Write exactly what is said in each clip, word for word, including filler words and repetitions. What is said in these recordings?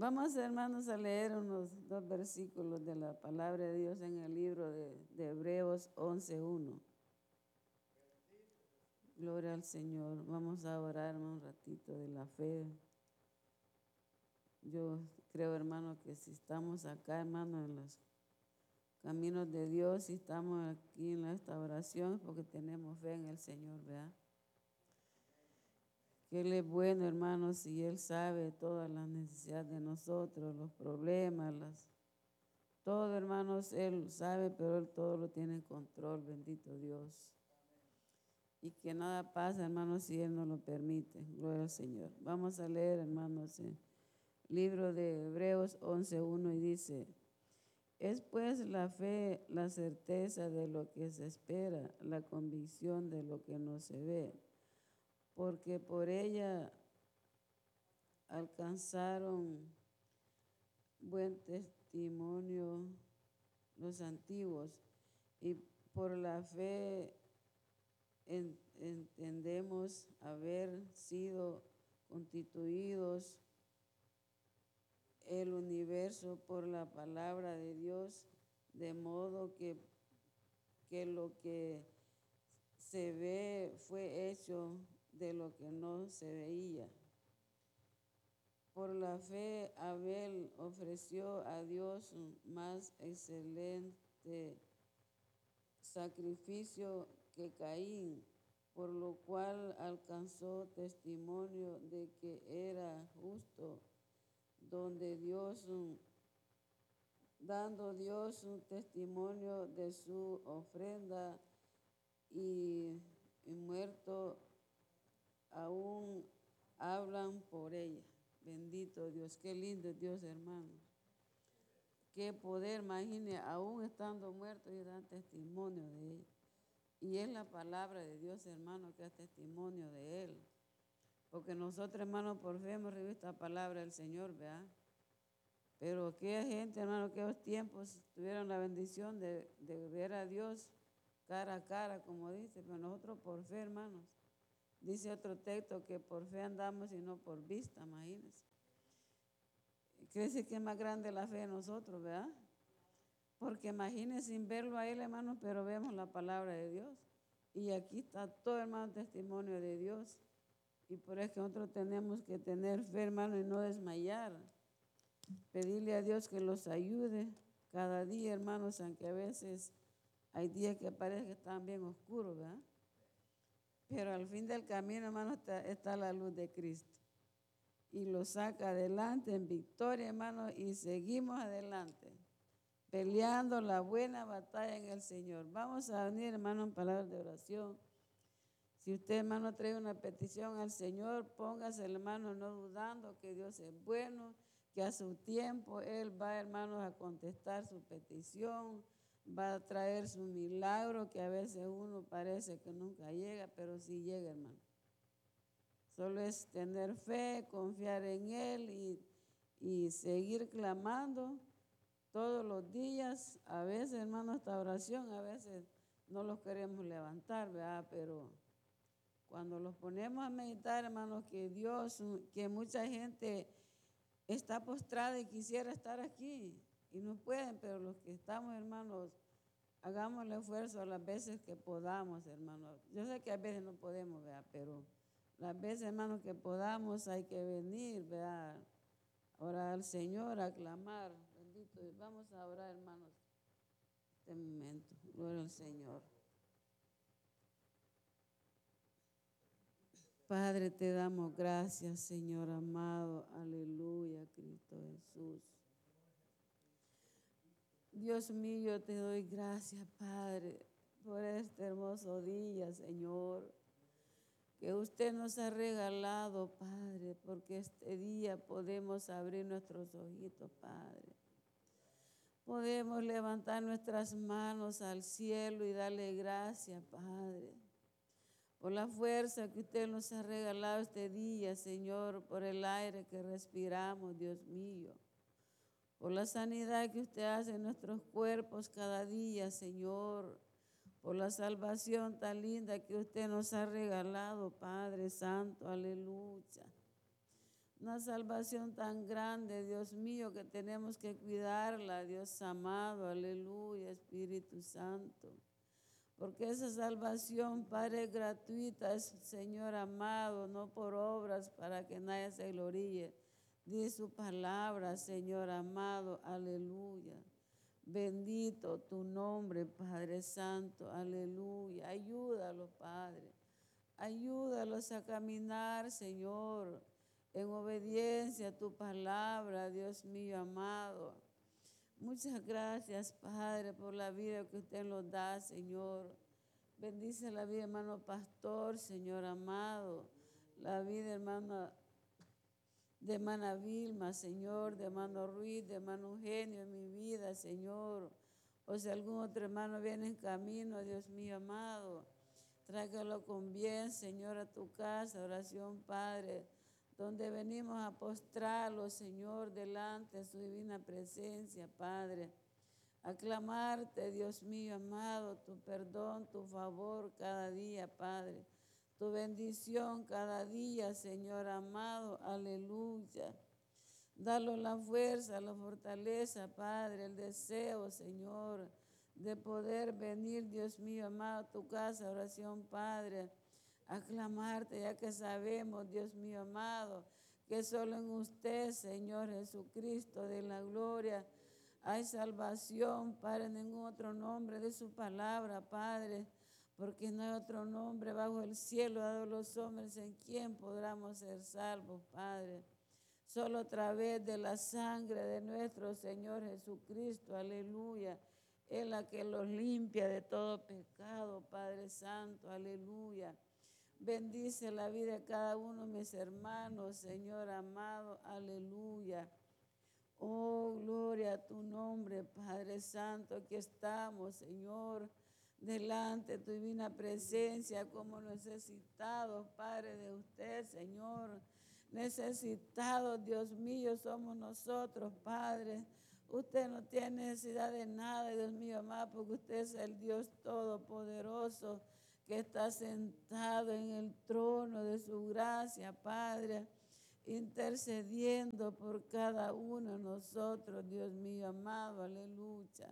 Vamos, hermanos, a leer unos dos versículos de la palabra de Dios en el libro de, de Hebreos once uno. Gloria al Señor. Vamos a orar un ratito de la fe. Yo creo, hermano, que si estamos acá, hermano, en los caminos de Dios, si estamos aquí en esta oración, es porque tenemos fe en el Señor, ¿verdad? Que Él es bueno, hermanos, y Él sabe todas las necesidades de nosotros, los problemas, las, todo, hermanos, Él sabe, pero Él todo lo tiene en control, bendito Dios. Y que nada pasa, hermanos, si Él no lo permite. Gloria al Señor. Vamos a leer, hermanos, el libro de Hebreos once uno y dice: es pues la fe, la certeza de lo que se espera, la convicción de lo que no se ve, porque por ella alcanzaron buen testimonio los antiguos, y por la fe en, entendemos haber sido constituidos el universo por la palabra de Dios, de modo que, que lo que se ve fue hecho de lo que no se veía. Por la fe Abel ofreció a Dios un más excelente sacrificio que Caín, por lo cual alcanzó testimonio de que era justo, donde Dios, dando Dios un testimonio de su ofrenda, y, y muerto aún hablan por ella. Bendito Dios, qué lindo es Dios, hermano. Qué poder, imagine, aún estando muertos y dan testimonio de Él. Y es la palabra de Dios, hermano, que es testimonio de Él. Porque nosotros, hermano, por fe hemos recibido esta palabra del Señor, ¿verdad? Pero aquella gente, hermano, aquellos tiempos tuvieron la bendición de, de ver a Dios cara a cara, como dice, pero nosotros por fe, hermanos. Dice otro texto que por fe andamos y no por vista, imagínense. Quiere decir que es más grande la fe de nosotros, ¿verdad? Porque imagínense sin verlo a Él, hermano, pero vemos la palabra de Dios. Y aquí está todo, hermano, testimonio de Dios. Y por eso que nosotros tenemos que tener fe, hermano, y no desmayar. Pedirle a Dios que los ayude cada día, hermanos, aunque a veces hay días que parece que están bien oscuros, ¿verdad? Pero al fin del camino, hermano, está, está la luz de Cristo. Y lo saca adelante en victoria, hermano, y seguimos adelante, peleando la buena batalla en el Señor. Vamos a venir, hermano, en palabras de oración. Si usted, hermano, trae una petición al Señor, póngase, hermano, no dudando que Dios es bueno, que a su tiempo Él va, hermanos, a contestar su petición, va a traer su milagro, que a veces uno parece que nunca llega, pero sí llega, hermano. Solo es tener fe, confiar en Él y, y seguir clamando todos los días. A veces, hermano, esta oración, a veces no los queremos levantar, ¿verdad? Pero cuando los ponemos a meditar, hermanos, que Dios, que mucha gente está postrada y quisiera estar aquí y no pueden, pero los que estamos, hermanos, hagamos el esfuerzo las veces que podamos, hermanos. Yo sé que a veces no podemos, ¿verdad? Pero las veces, hermanos, que podamos hay que venir, ¿verdad? Orar al Señor, a clamar. Bendito. Vamos a orar, hermanos, este momento. Gloria al Señor. Padre, te damos gracias, Señor amado. Aleluya, Cristo Jesús. Dios mío, te doy gracias, Padre, por este hermoso día, Señor, que usted nos ha regalado, Padre, porque este día podemos abrir nuestros ojitos, Padre. Podemos levantar nuestras manos al cielo y darle gracias, Padre, por la fuerza que usted nos ha regalado este día, Señor, por el aire que respiramos, Dios mío, por la sanidad que usted hace en nuestros cuerpos cada día, Señor, por la salvación tan linda que usted nos ha regalado, Padre Santo, aleluya. Una salvación tan grande, Dios mío, que tenemos que cuidarla, Dios amado, aleluya, Espíritu Santo. Porque esa salvación, Padre, es gratuita, es, Señor amado, no por obras para que nadie se gloríe. Dice su palabra, Señor amado, aleluya. Bendito tu nombre, Padre Santo, aleluya. Ayúdalo, Padre. Ayúdalos a caminar, Señor, en obediencia a tu palabra, Dios mío amado. Muchas gracias, Padre, por la vida que usted nos da, Señor. Bendice la vida, hermano pastor, Señor amado. La vida, hermano, de hermana Vilma, Señor, de hermano Ruiz, de hermano Eugenio en mi vida, Señor. O si algún otro hermano viene en camino, Dios mío amado, tráigalo con bien, Señor, a tu casa, oración, Padre, donde venimos a postrarlo, Señor, delante de su divina presencia, Padre. Aclamarte, Dios mío amado, tu perdón, tu favor cada día, Padre. Tu bendición cada día, Señor amado, aleluya. Dalo la fuerza, la fortaleza, Padre, el deseo, Señor, de poder venir, Dios mío amado, a tu casa, oración, Padre, aclamarte, ya que sabemos, Dios mío amado, que solo en usted, Señor Jesucristo, de la gloria, hay salvación, Padre, en ningún otro nombre de su palabra, Padre, porque no hay otro nombre bajo el cielo dado a los hombres en quien podamos ser salvos, Padre. Solo a través de la sangre de nuestro Señor Jesucristo, aleluya. Es la que los limpia de todo pecado, Padre Santo, aleluya. Bendice la vida de cada uno de mis hermanos, Señor amado, aleluya. Oh, gloria a tu nombre, Padre Santo, aquí estamos, Señor, delante de tu divina presencia, como necesitados, Padre, de usted, Señor. Necesitados, Dios mío, somos nosotros, Padre. Usted no tiene necesidad de nada, Dios mío, amado, porque usted es el Dios todopoderoso que está sentado en el trono de su gracia, Padre, intercediendo por cada uno de nosotros, Dios mío amado, aleluya.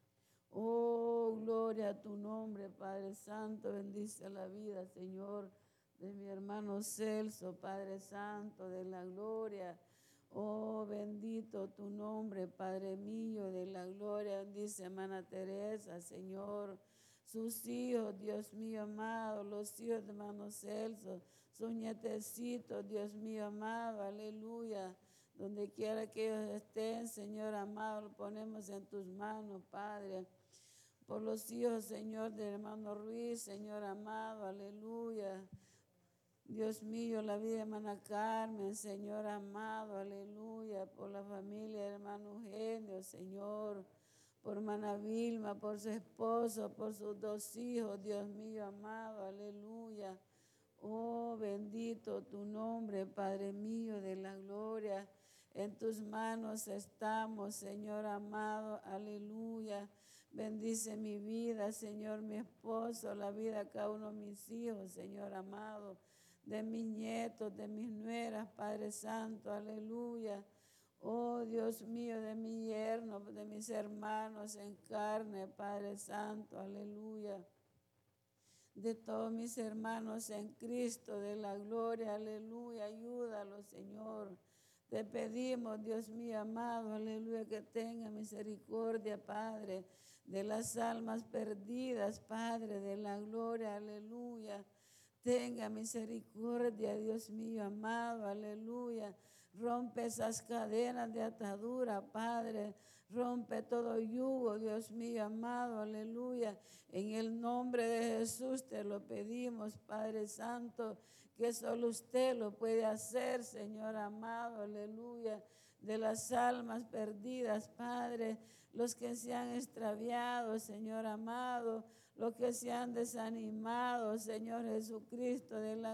Oh, gloria a tu nombre, Padre Santo, bendice la vida, Señor, de mi hermano Celso, Padre Santo, de la gloria. Oh, bendito tu nombre, Padre mío, de la gloria, bendice hermana Teresa, Señor, sus hijos, Dios mío amado, los hijos de hermano Celso, sus nietecitos, Dios mío amado, aleluya. Donde quiera que ellos estén, Señor amado, lo ponemos en tus manos, Padre. Por los hijos, Señor, del hermano Ruiz, Señor amado, aleluya. Dios mío, la vida de hermana Carmen, Señor amado, aleluya. Por la familia del hermano Eugenio, Señor. Por hermana Vilma, por su esposo, por sus dos hijos, Dios mío amado, aleluya. Oh, bendito tu nombre, Padre mío de la gloria. En tus manos estamos, Señor amado, aleluya. Bendice mi vida, Señor, mi esposo, la vida de cada uno de mis hijos, Señor amado, de mis nietos, de mis nueras, Padre Santo, aleluya. Oh, Dios mío, de mi yerno, de mis hermanos en carne, Padre Santo, aleluya. De todos mis hermanos en Cristo, de la gloria, aleluya, ayúdalo, Señor. Te pedimos, Dios mío amado, aleluya, que tenga misericordia, Padre, de las almas perdidas, Padre, de la gloria, aleluya. Tenga misericordia, Dios mío amado, aleluya. Rompe esas cadenas de atadura, Padre. Rompe todo yugo, Dios mío amado, aleluya. En el nombre de Jesús te lo pedimos, Padre Santo, que solo usted lo puede hacer, Señor amado, aleluya. De las almas perdidas, Padre, los que se han extraviado, Señor amado, los que se han desanimado, Señor Jesucristo, de la